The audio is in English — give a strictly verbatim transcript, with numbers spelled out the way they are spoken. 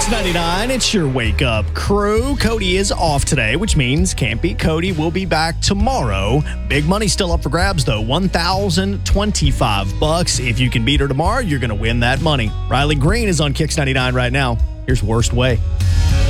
Kicks ninety-nine, it's your wake up crew. Cody is off today, which means Can't Beat Cody will be back tomorrow. Big money still up for grabs, though. one thousand twenty-five bucks. If you can beat her tomorrow, you're going to win that money. Riley Green is on Kicks ninety-nine right now. Here's Worst Way.